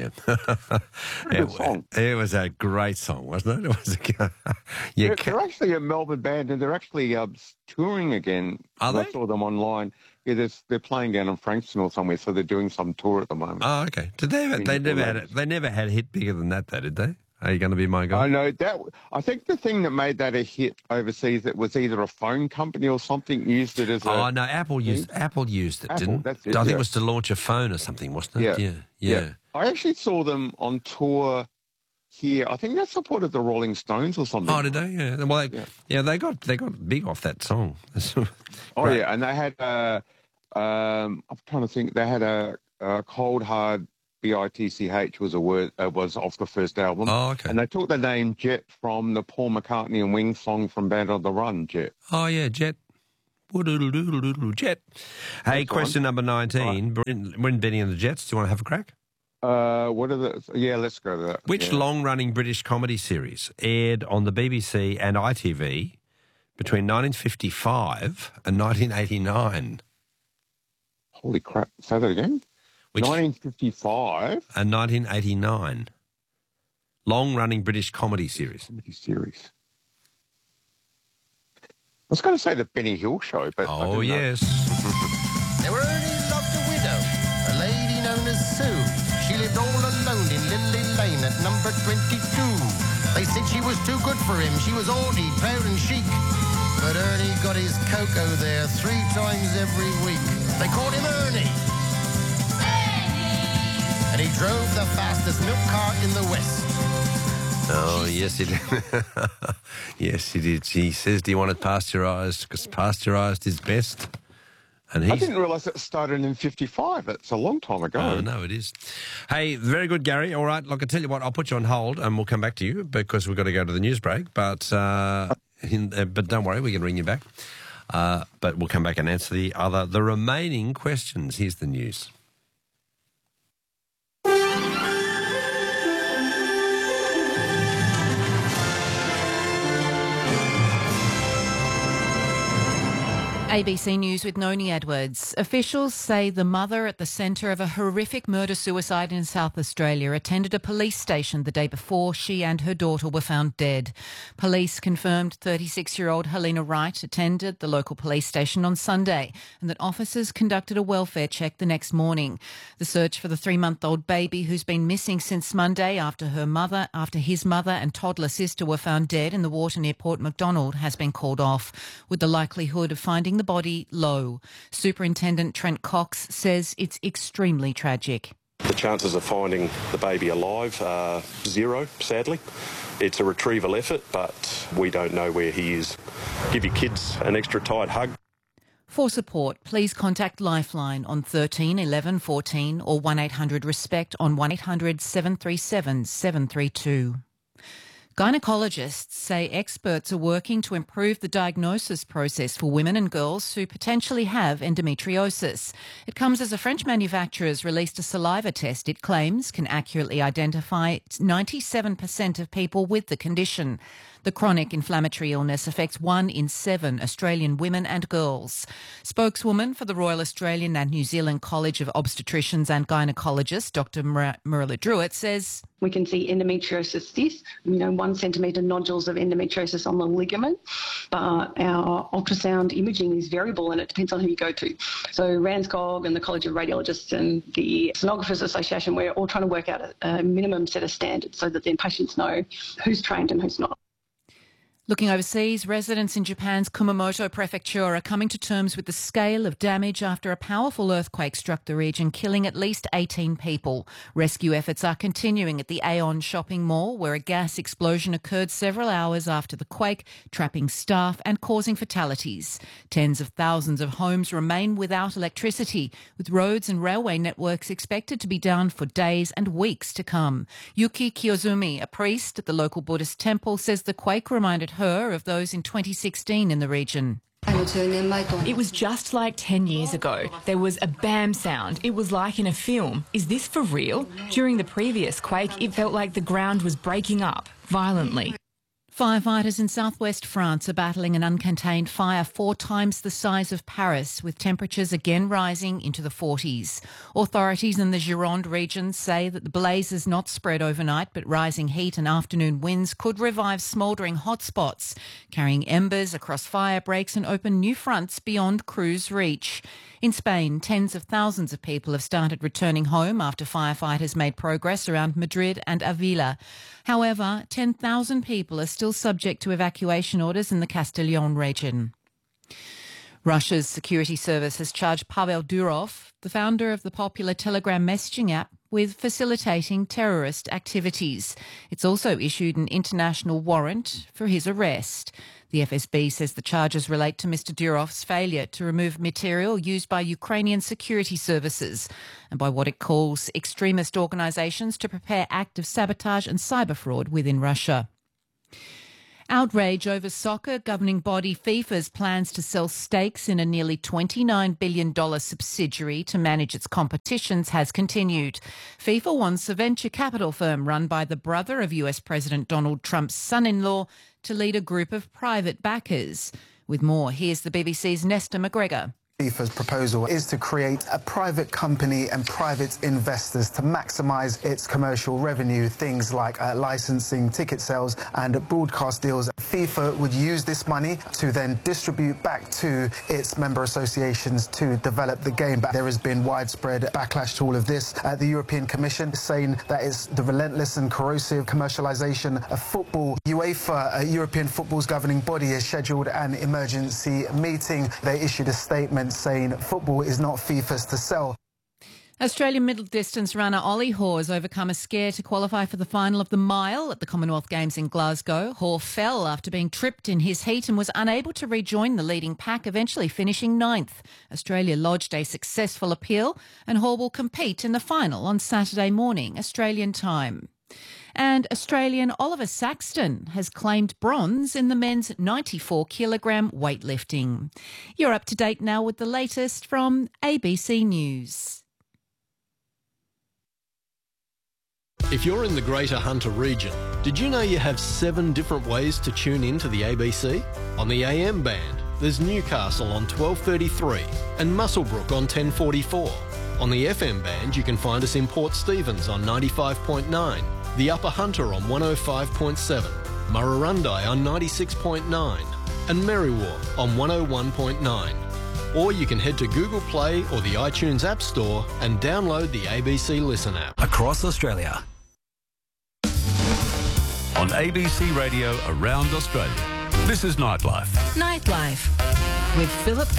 Pretty good song. It was a great song, wasn't it? It was. They're actually a Melbourne band, and they're actually touring again. Are they? I saw them online. Yeah, they're playing down in Frankston or somewhere, so they're doing some tour at the moment. Oh, okay. Did they never had a hit bigger than that, though, did they? Are you going to be my guy? I know that. I think the thing that made that a hit overseas, it was either a phone company or something used it as a. Oh no, Apple used it, didn't? That's it, I think it was to launch a phone or something, wasn't it? Yeah. I actually saw them on tour here. I think they supported the Rolling Stones or something. Oh, did they? Yeah. Well, they got big off that song. Yeah, and they had. I'm trying to think. They had a Cold Hard. BITCH was a word. Was off the first album. Oh, okay. And they took the name Jet from the Paul McCartney and Wings song from Band on the Run. Jet. Oh yeah, Jet. Jet. Hey, question number 19. Right. When Benny and the Jets, do you want to have a crack? What are the? Yeah, let's go to that. Which long-running British comedy series aired on the BBC and ITV between 1955 and 1989? Holy crap! Say that again. 1955 and 1989. Long-running British comedy series. Comedy series. I was going to say the Benny Hill Show, but oh yes. Now Ernie loved a widow, a lady known as Sue. She lived all alone in Lily Lane at number 22. They said she was too good for him. She was oldie, proud and chic. But Ernie got his cocoa there 3 times every week. They called him Ernie. And he drove the fastest milk cart in the West. Oh, yes, he did. Yes, he did. He says, do you want it pasteurised? Because pasteurised is best. And I didn't realise it started in 55. It's a long time ago. Oh, no, it is. Hey, very good, Gary. All right, look, I tell you what, I'll put you on hold and we'll come back to you because we've got to go to the news break. But don't worry, we can ring you back. But we'll come back and answer the remaining questions. Here's the news. ABC News with Noni Edwards. Officials say the mother at the centre of a horrific murder-suicide in South Australia attended a police station the day before she and her daughter were found dead. Police confirmed 36-year-old Helena Wright attended the local police station on Sunday and that officers conducted a welfare check the next morning. The search for the 3-month-old baby who's been missing since Monday after his mother and toddler sister were found dead in the water near Port Macdonald has been called off, with the likelihood of finding the body low. Superintendent Trent Cox says it's extremely tragic. The chances of finding the baby alive are 0, sadly. It's a retrieval effort, but we don't know where he is. Give your kids an extra tight hug. For support, please contact Lifeline on 13 11 14 or 1-800-RESPECT on 1-800 737 732. Gynecologists say experts are working to improve the diagnosis process for women and girls who potentially have endometriosis. It comes as a French manufacturer has released a saliva test it claims can accurately identify 97% of people with the condition. The chronic inflammatory illness affects 1 in 7 Australian women and girls. Spokeswoman for the Royal Australian and New Zealand College of Obstetricians and Gynecologists, Dr. Marilla Druitt, says we can see endometriosis cysts, 1 centimetre nodules of endometriosis on the ligament, but our ultrasound imaging is variable and it depends on who you go to. So RANZCOG and the College of Radiologists and the Sonographers Association, we're all trying to work out a minimum set of standards so that then patients know who's trained and who's not. Looking overseas, residents in Japan's Kumamoto prefecture are coming to terms with the scale of damage after a powerful earthquake struck the region, killing at least 18 people. Rescue efforts are continuing at the Aeon shopping mall, where a gas explosion occurred several hours after the quake, trapping staff and causing fatalities. Tens of thousands of homes remain without electricity, with roads and railway networks expected to be down for days and weeks to come. Yuki Kiyozumi, a priest at the local Buddhist temple, says the quake reminded her of those in 2016 in the region. It was just like 10 years ago. There was a bam sound. It was like in a film. Is this for real? During the previous quake, it felt like the ground was breaking up violently. Firefighters in southwest France are battling an uncontained fire 4 times the size of Paris, with temperatures again rising into the 40s. Authorities in the Gironde region say that the blaze is not spread overnight, but rising heat and afternoon winds could revive smouldering hotspots, carrying embers across fire breaks and open new fronts beyond cruise reach. In Spain, tens of thousands of people have started returning home after firefighters made progress around Madrid and Avila. However, 10,000 people are still subject to evacuation orders in the Castellón region. Russia's security service has charged Pavel Durov, the founder of the popular Telegram messaging app, with facilitating terrorist activities. It's also issued an international warrant for his arrest. The FSB says the charges relate to Mr. Durov's failure to remove material used by Ukrainian security services and by what it calls extremist organisations to prepare active sabotage and cyber fraud within Russia. Outrage over soccer governing body FIFA's plans to sell stakes in a nearly $29 billion subsidiary to manage its competitions has continued. FIFA wants a venture capital firm run by the brother of US President Donald Trump's son-in-law to lead a group of private backers. With more, here's the BBC's Nesta McGregor. FIFA's proposal is to create a private company and private investors to maximise its commercial revenue, things like licensing, ticket sales and broadcast deals. FIFA would use this money to then distribute back to its member associations to develop the game. But there has been widespread backlash to all of this. The European Commission is saying that it's the relentless and corrosive commercialisation of football. UEFA, European football's governing body, has scheduled an emergency meeting. They issued a statement saying football is not FIFA's to sell. Australian middle distance runner Ollie Hoare has overcome a scare to qualify for the final of the mile at the Commonwealth Games in Glasgow. Hoare fell after being tripped in his heat and was unable to rejoin the leading pack, eventually finishing 9th. Australia lodged a successful appeal and Hoare will compete in the final on Saturday morning, Australian time. And Australian Oliver Saxton has claimed bronze in the men's 94-kilogram weightlifting. You're up to date now with the latest from ABC News. If you're in the Greater Hunter region, did you know you have 7 different ways to tune in to the ABC? On the AM band, there's Newcastle on 1233 and Muswellbrook on 1044. On the FM band, you can find us in Port Stephens on 95.9, the Upper Hunter on 105.7, Murrurundi on 96.9 and Merriwa on 101.9. Or you can head to Google Play or the iTunes App Store and download the ABC Listen app. Across Australia. On ABC Radio around Australia, this is Nightlife. Nightlife with Philip